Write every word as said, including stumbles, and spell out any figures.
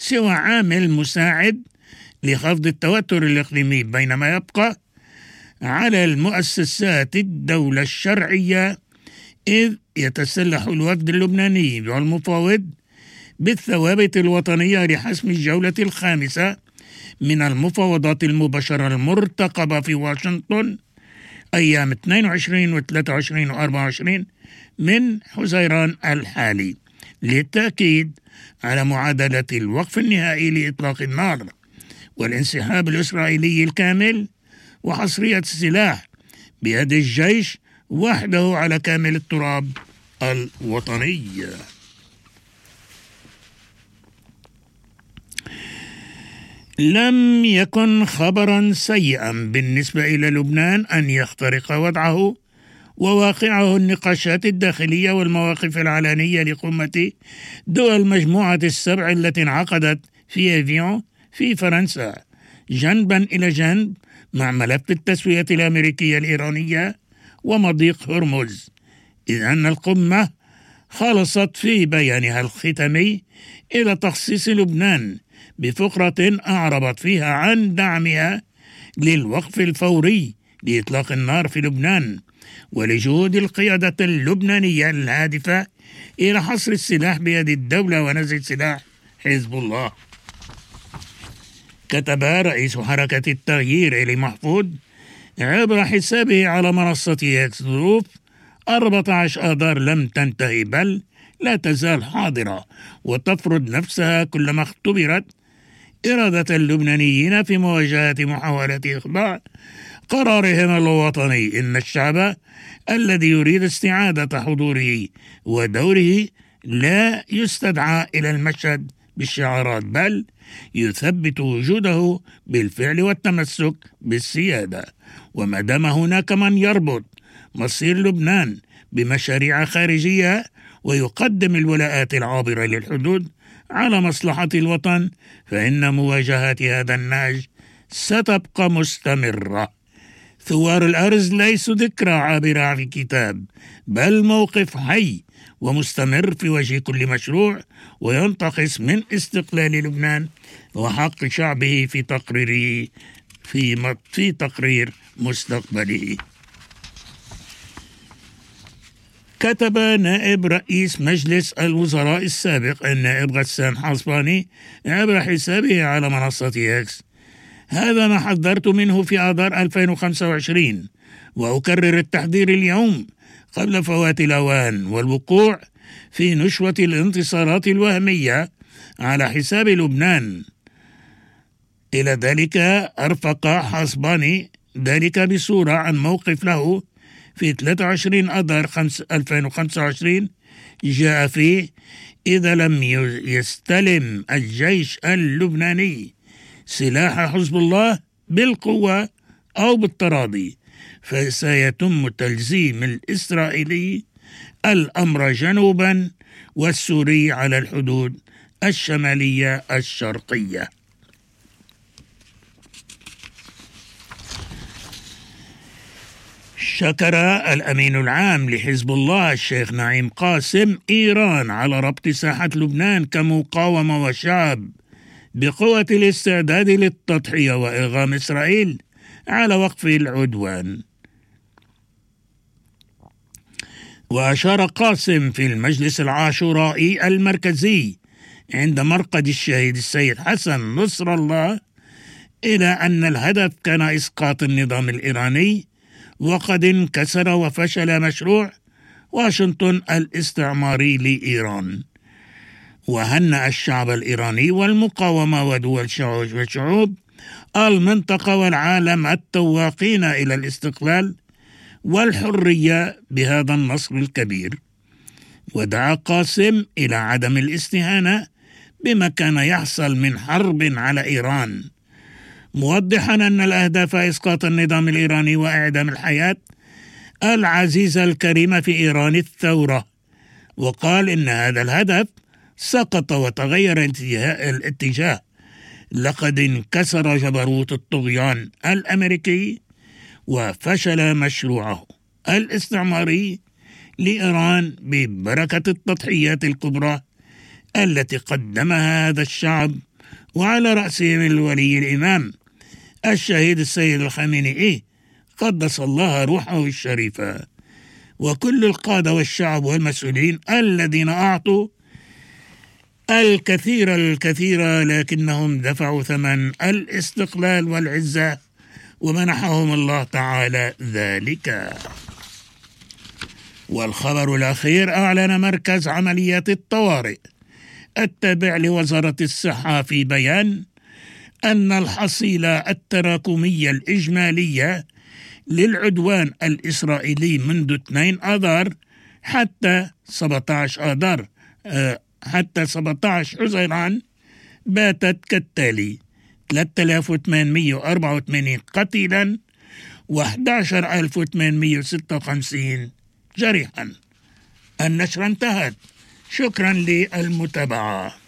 سوى عامل مساعد لخفض التوتر الإقليمي، بينما يبقى على المؤسسات الدولة الشرعية، إذ يتسلح الوفد اللبناني والمفاوض بالثوابت الوطنية لحسم الجولة الخامسة من المفاوضات المباشرة المرتقبة في واشنطن أيام اثنين وعشرين و ثلاثة وعشرين و أربعة وعشرين من حزيران الحالي، للتأكيد على معادلة الوقف النهائي لإطلاق النار والانسحاب الإسرائيلي الكامل وحصرية السلاح بيد الجيش وحده على كامل التراب الوطني. لم يكن خبرا سيئا بالنسبة إلى لبنان أن يخترق وضعه وواقعه النقاشات الداخلية والمواقف العلنية لقمة دول مجموعة السبع التي انعقدت في إيفيون في فرنسا جنبا إلى جنب مع ملف التسوية الأمريكية الإيرانية ومضيق هرمز، إذ أن القمة خلصت في بيانها الختامي إلى تخصيص لبنان بفقرة أعربت فيها عن دعمها للوقف الفوري لإطلاق النار في لبنان ولجهود القيادة اللبنانية الهادفة إلى حصر السلاح بيد الدولة ونزع سلاح حزب الله. كتب رئيس حركة التغيير إلي محفوظ عبر حسابه على منصة إكس: ظروف أربعة عشر آذار لم تنتهي بل لا تزال حاضرة وتفرض نفسها كلما اختبرت إرادة اللبنانيين في مواجهة محاولة إخضاع قرارهم الوطني. إن الشعب الذي يريد استعادة حضوره ودوره لا يستدعى إلى المشهد بالشعارات بل يثبت وجوده بالفعل والتمسك بالسيادة. وما دام هناك من يربط مصير لبنان بمشاريع خارجية ويقدم الولاءات العابرة للحدود على مصلحة الوطن، فإن مواجهة هذا النهج ستبقى مستمرة. ثوار الأرز ليسوا ذكرى عابرة في كتاب بل موقف حي ومستمر في وجه كل مشروع وينتقص من استقلال لبنان وحق شعبه في تقريره في في تقرير مستقبله. كتب نائب رئيس مجلس الوزراء السابق النائب غسان حصباني عبر حسابه على منصة إكس: هذا ما حذرت منه في آذار ألفين وخمسة وعشرين وأكرر التحذير اليوم قبل فوات الأوان والوقوع في نشوة الانتصارات الوهمية على حساب لبنان. إلى ذلك أرفق حصباني ذلك بصورة عن موقف له في ثلاثة وعشرين آذار ألفين وخمسة وعشرين جاء فيه: إذا لم يستلم الجيش اللبناني سلاح حزب الله بالقوة أو بالتراضي فسيتم تلزيم الإسرائيلي الأمر جنوبا والسوري على الحدود الشمالية الشرقية. شكر الأمين العام لحزب الله الشيخ نعيم قاسم إيران على ربط ساحة لبنان كمقاومة وشعب بقوة الاستعداد للتضحية وإرغام إسرائيل على وقف العدوان. وأشار قاسم في المجلس العاشورائي المركزي عند مرقد الشهيد السيد حسن نصر الله إلى أن الهدف كان إسقاط النظام الإيراني وقد انكسر وفشل مشروع واشنطن الاستعماري لإيران. وهنأ الشعب الإيراني والمقاومة ودول وشعوب المنطقة والعالم التواقين إلى الاستقلال والحرية بهذا النصر الكبير. ودعا قاسم إلى عدم الاستهانة بما كان يحصل من حرب على إيران، موضحا أن الأهداف إسقاط النظام الإيراني وإعدام الحياة العزيزة الكريمة في إيران الثورة. وقال إن هذا الهدف سقط وتغير الاتجاه، لقد انكسر جبروت الطغيان الأمريكي وفشل مشروعه الاستعماري لإيران ببركة التضحيات الكبرى التي قدمها هذا الشعب وعلى رأسهم الولي الإمام الشهيد السيد الخامنئي قدس الله روحه الشريفة، وكل القادة والشعب والمسؤولين الذين أعطوا الكثير الكثير لكنهم دفعوا ثمن الاستقلال والعزة ومنحهم الله تعالى ذلك. والخبر الأخير: أعلن مركز عمليات الطوارئ التابع لوزارة الصحة في بيان أن الحصيلة التراكمية الإجمالية للعدوان الإسرائيلي منذ اثنين آذار حتى سبعة عشر آذار حتى سبعة عشر حزيران باتت كالتالي: ثلاثة آلاف وثمانمئة وأربعة وثمانين قتيلا وأحد عشر ألف وثمانمئة وستة وخمسين جريحا. النشرة انتهت. شكرا للمتابعة.